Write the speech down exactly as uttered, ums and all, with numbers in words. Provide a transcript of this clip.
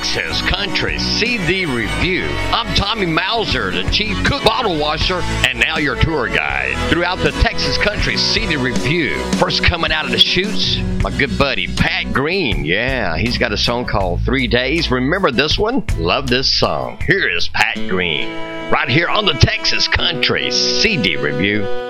Texas Country C D Review. I'm Tommy Mauser, the chief cook, bottle washer, and now your tour guide throughout the Texas Country C D Review. First coming out of the chutes, my good buddy Pat Green. Yeah, he's got a song called Three Days. Remember this one? Love this song. Here is Pat Green, right here on the Texas Country C D Review.